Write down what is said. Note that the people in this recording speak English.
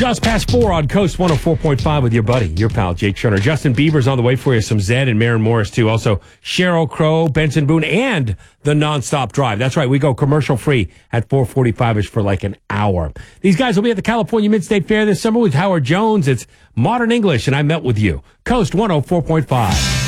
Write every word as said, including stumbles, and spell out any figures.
Just past four on Coast one oh four point five with your buddy, your pal, Jake Scherner. Justin Bieber's on the way for you. Some Zed and Maren Morris, too. Also, Sheryl Crow, Benson Boone, and the Nonstop Drive. That's right. We go commercial-free at four forty-five-ish for like an hour. These guys will be at the California Mid-State Fair this summer with Howard Jones. It's Modern English, and I met with you. Coast one oh four point five.